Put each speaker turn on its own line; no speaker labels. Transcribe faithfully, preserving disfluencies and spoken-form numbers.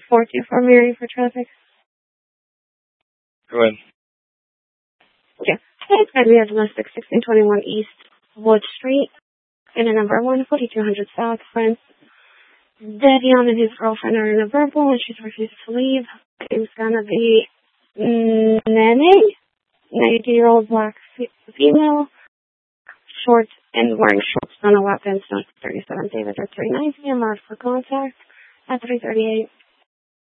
four two four Mary for traffic.
Go ahead.
Yeah. Hey, it's going to be a domestic sixteen twenty-one East Wood Street in a number one, forty-two hundred South, France. Davion and his girlfriend are in a verbal and she's refused to leave. It's going to be mm, Nene, ninety-year-old black fe- female, short and wearing shorts, on a weapons, not thirty-seven David or three ninety, and marked for contact at three thirty-eight.